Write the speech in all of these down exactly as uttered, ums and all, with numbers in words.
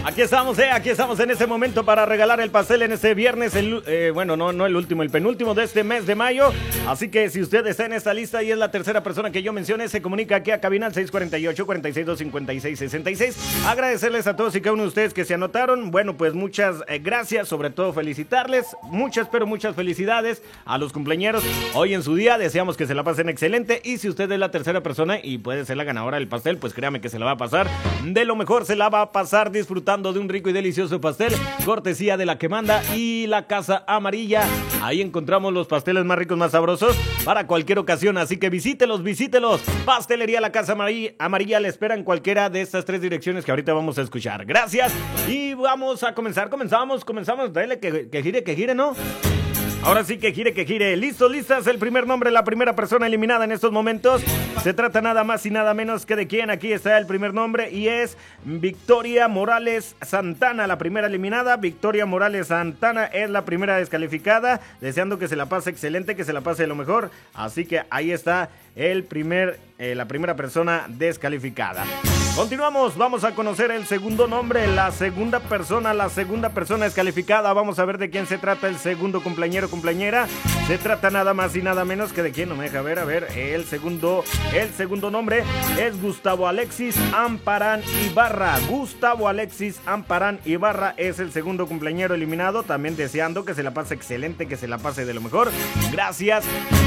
Aquí estamos, eh, aquí estamos en este momento para regalar el pastel en este viernes, el, eh, bueno, no, no el último, el penúltimo de este mes de mayo. Así que si usted está en esta lista y es la tercera persona que yo mencione, se comunica aquí a cabina al seis cuatro ocho, cuatro seis dos, cinco seis seis seis. Agradecerles a todos y cada uno de ustedes que se anotaron. Bueno, pues muchas eh, gracias, sobre todo felicitarles. Muchas, pero muchas felicidades a los cumpleañeros. Hoy en su día deseamos que se la pasen excelente. Y si usted es la tercera persona y puede ser la ganadora del pastel, pues créame que se la va a pasar de lo mejor, se la va a pasar disfrutando de un rico y delicioso pastel, cortesía de La Que Manda y La Casa Amarilla. Ahí encontramos los pasteles más ricos, más sabrosos para cualquier ocasión, así que visítelos, visítelos. Pastelería La Casa Amarilla, Amarilla le espera en cualquiera de estas tres direcciones que ahorita vamos a escuchar. Gracias y vamos a comenzar, comenzamos, comenzamos, dale que, que gire, que gire, ¿no? Ahora sí que gire, que gire. ¿Listos, listas? El primer nombre, la primera persona eliminada en estos momentos. Se trata nada más y nada menos que de quién. Aquí está el primer nombre y es Victoria Morales Santana, la primera eliminada. Victoria Morales Santana es la primera descalificada. Deseando que se la pase excelente, que se la pase de lo mejor. Así que ahí está el primer, eh, la primera persona descalificada. Continuamos, vamos a conocer el segundo nombre, la segunda persona, la segunda persona descalificada. Vamos a ver de quién se trata el segundo cumpleañero, cumpleañera. Se trata nada más y nada menos que de quién, no me deja ver, a ver, el segundo, el segundo nombre es Gustavo Alexis Amparán Ibarra. Gustavo Alexis Amparán Ibarra es el segundo cumpleañero eliminado, también deseando que se la pase excelente, que se la pase de lo mejor. Gracias.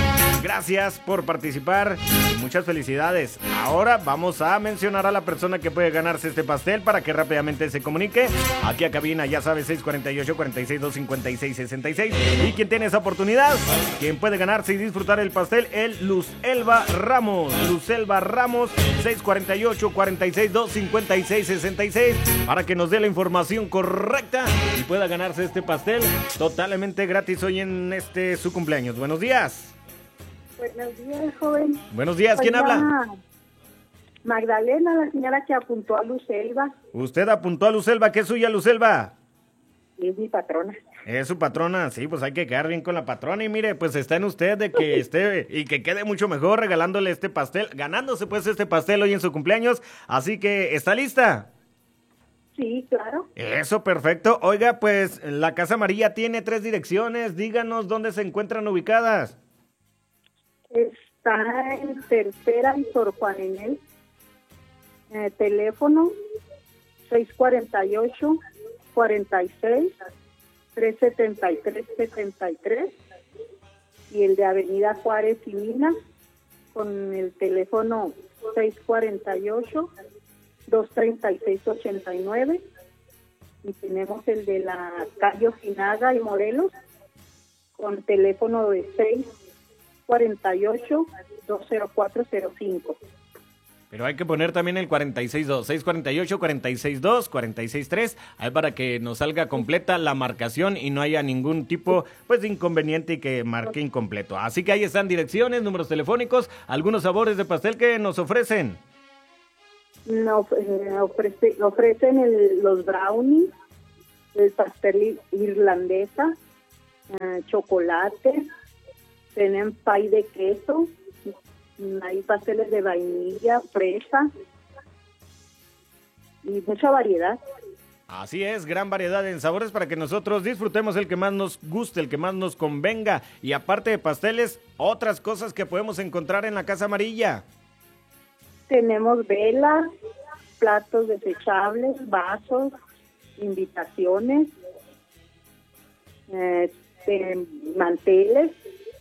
Gracias por participar y muchas felicidades. Ahora vamos a mencionar a la persona que puede ganarse este pastel para que rápidamente se comunique aquí a cabina, ya sabes, seis cuatro ocho, cuatro seis dos, cinco seis seis seis. Y quien tiene esa oportunidad, quien puede ganarse y disfrutar el pastel, es Luz Elba Ramos. Luz Elba Ramos, seis cuatro ocho, cuatro seis dos, cinco seis seis seis, para que nos dé la información correcta y pueda ganarse este pastel totalmente gratis hoy en este su cumpleaños. Buenos días. Buenos días, joven. Buenos días, ¿quién Oiga, habla? Magdalena, la señora que apuntó a Lucelva. Usted apuntó a Lucelva, ¿qué es suya, Lucelva? Es mi patrona. Es su patrona, sí, pues hay que quedar bien con la patrona. Y mire, pues está en usted de que esté y que quede mucho mejor regalándole este pastel, ganándose pues este pastel hoy en su cumpleaños. Así que, ¿está lista? Sí, claro. Eso, perfecto. Oiga, pues la Casa Amarilla tiene tres direcciones. Díganos dónde se encuentran ubicadas. Está en Tercera y Sor Juan Inés. Eh, teléfono seis cuatro ocho, cuatro seis, tres siete tres, siete tres y el de Avenida Juárez y Minas con el teléfono seis cuatro ocho, dos tres seis, ocho nueve y tenemos el de la calle Ojinaga y Morelos con teléfono de seis cuatro ocho, dos cero cuatro cero cinco. Pero hay que poner también el cuatro seis dos, seis cuatro ocho, cuatro seis dos, cuatro seis tres, ahí para que nos salga completa la marcación y no haya ningún tipo pues de inconveniente y que marque incompleto. Así que ahí están direcciones, números telefónicos, algunos sabores de pastel que nos ofrecen. No, eh, ofrece, ofrecen el, los brownies, el pastel irlandesa, eh, chocolate, tienen pay de queso, hay pasteles de vainilla, fresa y mucha variedad. Así es, gran variedad en sabores para que nosotros disfrutemos el que más nos guste, el que más nos convenga. Y aparte de pasteles, otras cosas que podemos encontrar en la Casa Amarilla. Tenemos velas, platos desechables, vasos, invitaciones, eh, eh, manteles.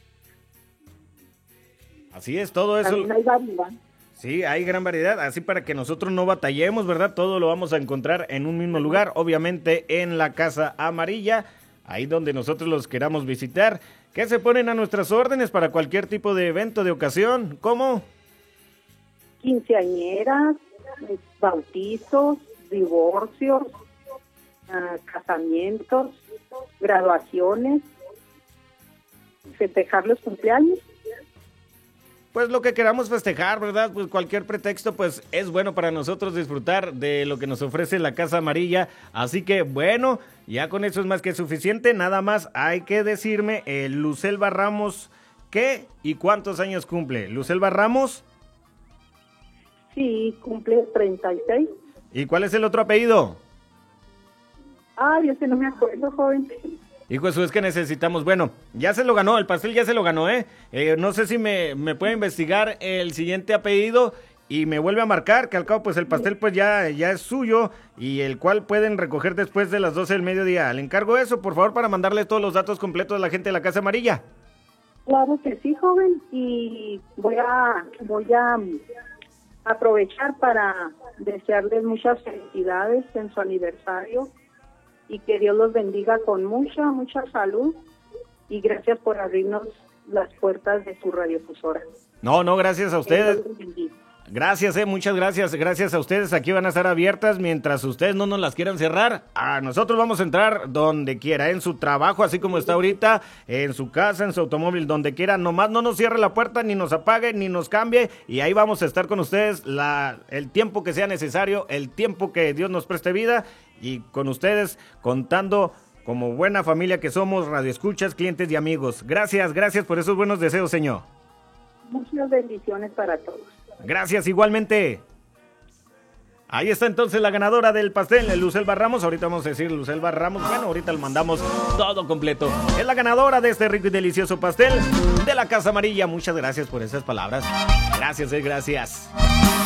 Así es, todo eso. También hay variedad. Sí, hay gran variedad, así para que nosotros no batallemos, ¿verdad? Todo lo vamos a encontrar en un mismo lugar, obviamente en la Casa Amarilla, ahí donde nosotros los queramos visitar. ¿Qué se ponen a nuestras órdenes para cualquier tipo de evento, de ocasión? ¿Cómo? Quinceañeras, bautizos, divorcios, uh, casamientos, graduaciones, festejar los cumpleaños. Pues lo que queramos festejar, ¿verdad? Pues cualquier pretexto, pues es bueno para nosotros disfrutar de lo que nos ofrece la Casa Amarilla. Así que, bueno, ya con eso es más que suficiente. Nada más hay que decirme, eh, Lucelva Ramos, ¿qué y cuántos años cumple? ¿Lucelva Ramos? Sí, cumple treinta y seis. ¿Y cuál es el otro apellido? Ay, ese no me acuerdo, joven. Hijo Jesús, es que necesitamos, bueno, ya se lo ganó, el pastel ya se lo ganó, ¿eh? eh no sé si me, me puede investigar el siguiente apellido y me vuelve a marcar, que al cabo pues el pastel pues ya, ya es suyo y el cual pueden recoger después de las doce del mediodía. Le encargo eso, por favor, para mandarle todos los datos completos a la gente de la Casa Amarilla. Claro que sí, joven, y voy a, voy a aprovechar para desearles muchas felicidades en su aniversario y que Dios los bendiga con mucha, mucha salud y gracias por abrirnos las puertas de su radiodifusora. No, no, gracias a ustedes. Gracias, eh, muchas gracias, gracias a ustedes. Aquí van a estar abiertas mientras ustedes no nos las quieran cerrar. A nosotros vamos a entrar donde quiera, en su trabajo, así como está ahorita, en su casa, en su automóvil, donde quiera. Nomás no nos cierre la puerta, ni nos apague, ni nos cambie. Y ahí vamos a estar con ustedes la, el tiempo que sea necesario, el tiempo que Dios nos preste vida. Y con ustedes contando como buena familia que somos, radioescuchas, clientes y amigos. Gracias, gracias por esos buenos deseos, señor. Muchas bendiciones para todos. Gracias, igualmente. Ahí está entonces la ganadora del pastel, Lucelba Ramos. Ahorita vamos a decir Lucelba Ramos. Bueno, ahorita le mandamos todo completo. Es la ganadora de este rico y delicioso pastel de la Casa Amarilla. Muchas gracias por esas palabras. Gracias, eh, gracias.